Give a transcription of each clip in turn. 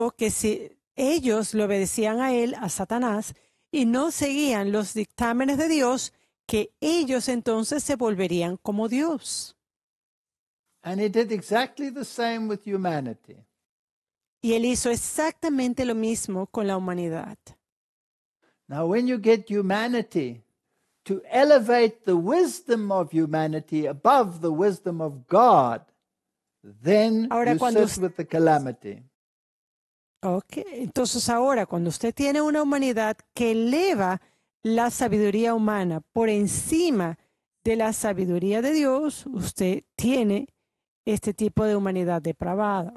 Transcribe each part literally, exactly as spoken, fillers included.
que si ellos le obedecían a él, a Satanás, y no seguían los dictámenes de Dios, que ellos entonces se volverían como Dios. And he did exactly the same with humanity. Y él hizo exactamente lo mismo con la humanidad. Now, when you get humanity to elevate the wisdom of humanity above the wisdom of God, then Ahora, you cuando sit with the calamity. Ok, entonces ahora cuando usted tiene una humanidad que eleva la sabiduría humana por encima de la sabiduría de Dios, usted tiene este tipo de humanidad depravada.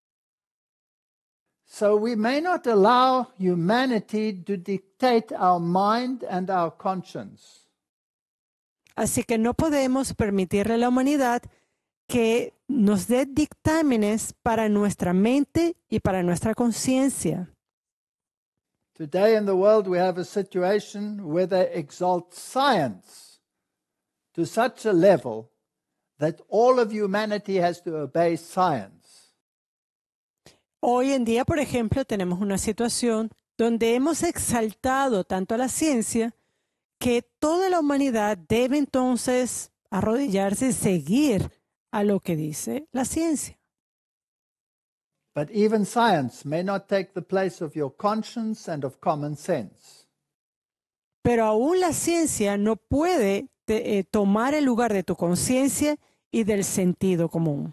So we may not allow humanity to dictate our mind and our conscience. Así que no podemos permitirle a la humanidad que nos dé dictámenes para nuestra mente y para nuestra conciencia. Today in the world we have a situation where they exalt science to such a level that all of humanity has to obey science. Hoy en día, por ejemplo, tenemos una situación donde hemos exaltado tanto a la ciencia que toda la humanidad debe entonces arrodillarse y seguir a lo que dice la ciencia. But even science may not take the place of your conscience and of common sense. Pero aún la ciencia no puede te, eh, tomar el lugar de tu conciencia y del sentido común.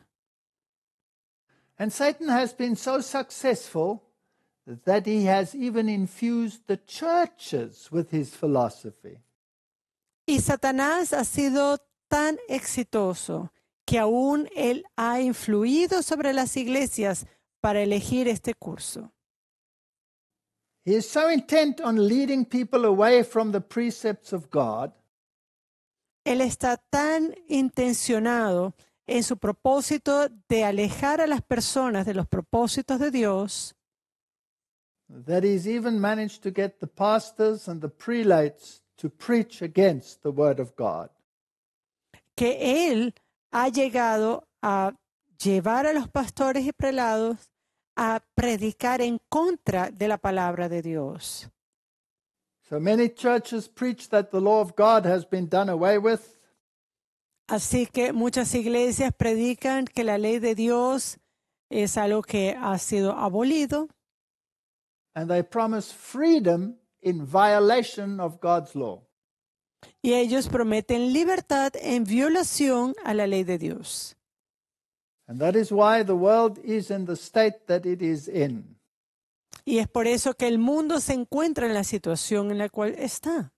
And Satan has been so successful that he has even infused the churches with his philosophy. Y Satanás ha sido tan exitoso que aún él ha influido sobre las iglesias para elegir este curso. He is so intent on leading people away from the precepts of God Él está tan intencionado en su propósito de alejar a las personas de los propósitos de Dios, that he's even managed to get the pastors and the prelates to preach against the word of God. que él ha llegado a llevar a los pastores y prelados a predicar en contra de la palabra de Dios. So many churches preach that the law of God has been done away with. Así que muchas iglesias predican que la ley de Dios es algo que ha sido abolido. And they promise freedom in violation of God's law. Y ellos prometen libertad en violación a la ley de Dios. And that is why the world is in the state that it is in. Y es por eso que el mundo se encuentra en la situación en la cual está.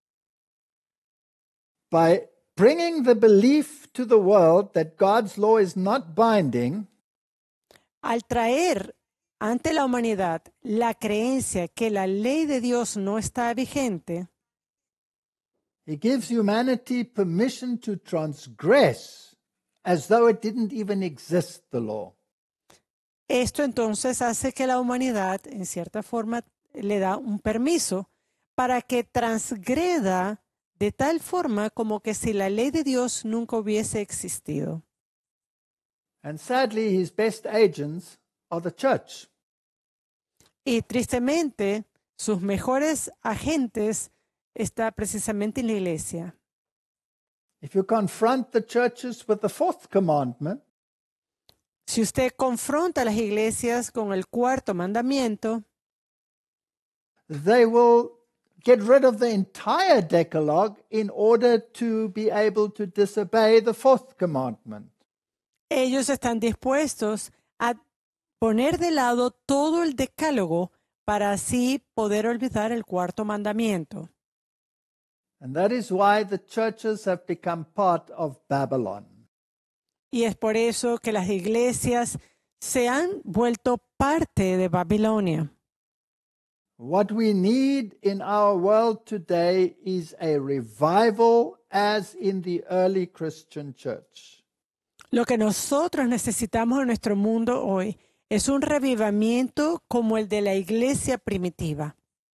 By bringing the belief to the world that God's law is not binding, Al traer ante la humanidad la creencia que la ley de Dios no está vigente, he gives humanity permission to transgress as though it didn't even exist, the law. esto entonces hace que la humanidad, en cierta forma, le da un permiso para que transgreda de tal forma como que si la ley de Dios nunca hubiese existido. And sadly, his best agents are the church. Y tristemente, sus mejores agentes están precisamente en la iglesia. If you confront the churches with the fourth commandment, Si usted confronta a las iglesias con el cuarto mandamiento, they will get rid of the entire Decalogue in order to be able to disobey the fourth commandment. ellos están dispuestos a poner de lado todo el decálogo para así poder olvidar el cuarto mandamiento. And that is why the churches have become part of Babylon. Y es por eso que las iglesias se han vuelto parte de Babilonia. What we need in our world today is a revival as in the early Christian church. Lo que nosotros necesitamos en nuestro mundo hoy es un revivamiento como el de la iglesia primitiva.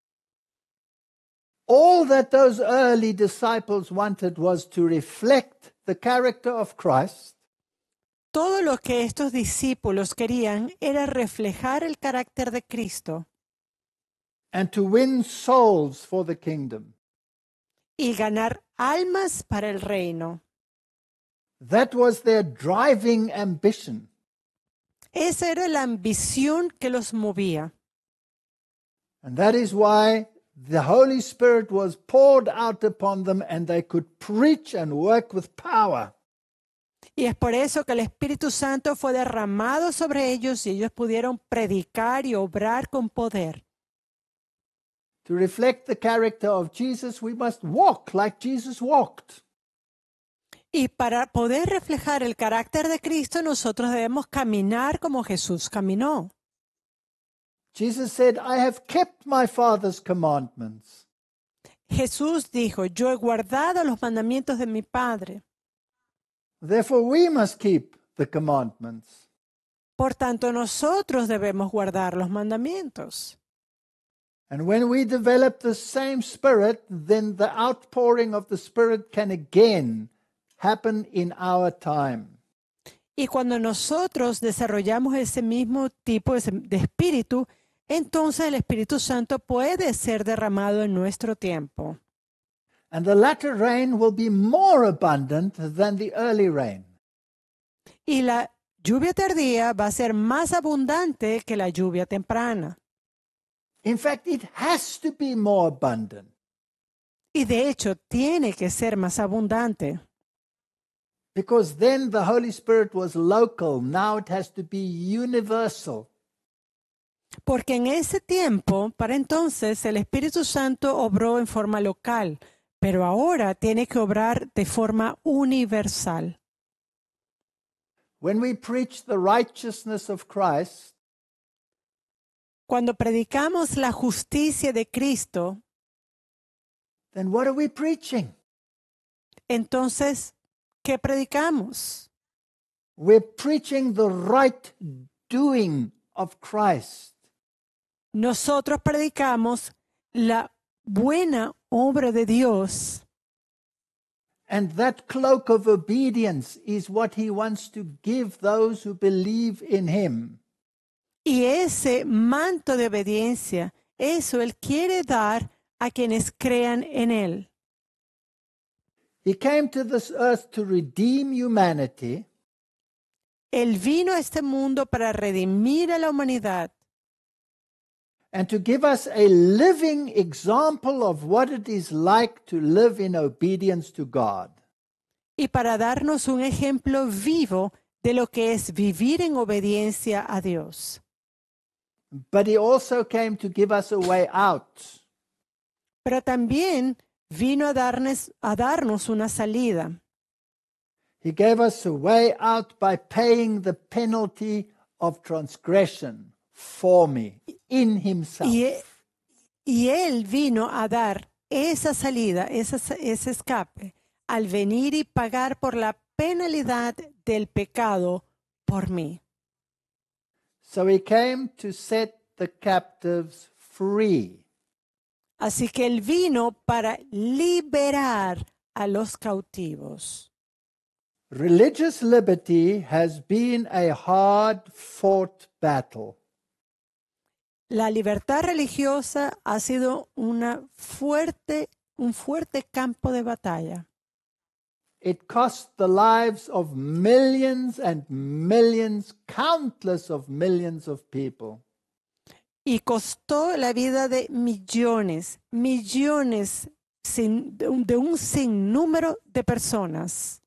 All that those early disciples wanted was to reflect the character of Christ. todo lo que estos discípulos querían era reflejar el carácter de Cristo and to win souls for the kingdom. y ganar almas para el reino. That was their driving ambition. Esa era la ambición que los movía. And that is why the Holy Spirit was poured out upon them and they could preach and work with power. Y es por eso que el Espíritu Santo fue derramado sobre ellos y ellos pudieron predicar y obrar con poder. To reflect the character of Jesus, we must walk like Jesus walked. Y para poder reflejar el carácter de Cristo, nosotros debemos caminar como Jesús caminó. Jesus said, I have kept my Father's commandments. Jesús dijo, yo he guardado los mandamientos de mi Padre. Therefore, we must keep the commandments. Por tanto, nosotros debemos guardar los mandamientos. And when we develop the same spirit, then the outpouring of the Spirit can again happen in our time. Y cuando nosotros desarrollamos ese mismo tipo de espíritu, entonces el Espíritu Santo puede ser derramado en nuestro tiempo. And the latter rain will be more abundant than the early rain. Y la lluvia tardía va a ser más abundante que la lluvia temprana. In fact, it has to be more abundant. Y de hecho, tiene que ser más abundante. Because then the Holy Spirit was local. Now it has to be universal. Porque en ese tiempo, para entonces, el Espíritu Santo obró en forma local, pero ahora tiene que obrar de forma universal. When we preach the righteousness of Christ, Cuando predicamos la justicia de Cristo, then what are we preaching? entonces, ¿qué predicamos? We're preaching the right doing of Christ. Nosotros predicamos la buena obra de Dios. And that cloak of obedience is what he wants to give those who believe in him. Y ese manto de obediencia, eso Él quiere dar a quienes crean en Él. He came to this earth to redeem humanity. Él vino a este mundo para redimir a la humanidad And to give us a living example of what it is like to live in obedience to God. y para darnos un ejemplo vivo de lo que es vivir en obediencia a Dios. But he also came to give us a way out. Pero también vino a darnos, a darnos una salida. He gave us a way out by paying the penalty of transgression for me in himself. Y, y Él vino a dar esa salida, esa, ese escape, al venir y pagar por la penalidad del pecado por mí. So he came to set the captives free. Así que Él vino para liberar a los cautivos. Religious liberty has been a hard-fought battle. La libertad religiosa ha sido una fuerte, un fuerte campo de batalla. It cost the lives of millions and millions, countless of millions of people. Y costó la vida de millones, millones sin, de, un, de un sinnúmero de personas.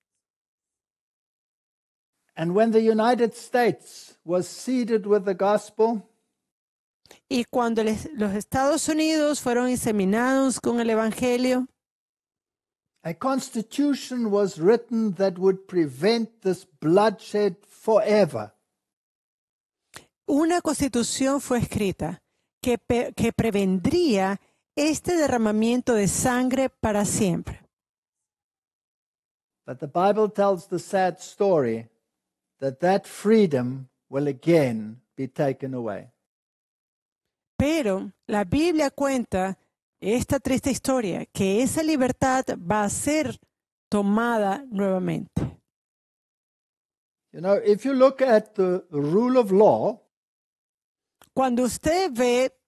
And when the United States was seeded with the gospel, Y cuando les, los Estados Unidos fueron inseminados con el Evangelio, a constitution was written that would prevent this bloodshed forever. una constitución fue escrita que, pe- que prevendría este derramamiento de sangre para siempre. But the Bible tells the sad story that that freedom will again be taken away. Pero la Biblia cuenta esta triste historia, que esa libertad va a ser tomada nuevamente. You know, if you look at the rule of law, Cuando usted ve